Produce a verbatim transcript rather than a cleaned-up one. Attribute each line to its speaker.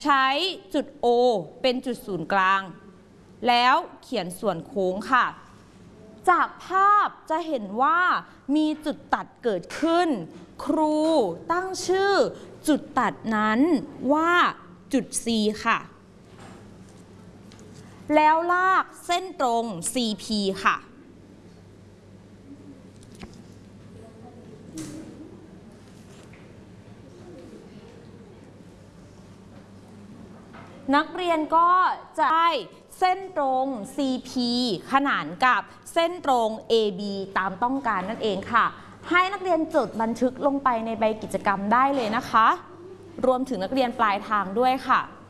Speaker 1: ใช้จุด O เป็นจุดศูนย์กลางแล้วเขียนส่วนโค้งค่ะจากภาพจะเห็นว่ามีจุดตัดเกิดขึ้นครูตั้งชื่อจุดตัดนั้นว่าจุด C ค่ะแล้วลากเส้นตรง ซี พี ค่ะนักเรียนก็จะได้เส้นตรง ซี พี ขนานกับเส้นตรง เอ บี ตามต้องการนั่นเองค่ะให้นักเรียนจดบันทึกลงไปในใบกิจกรรมได้เลยนะคะรวมถึงนักเรียนปลายทางด้วยค่ะ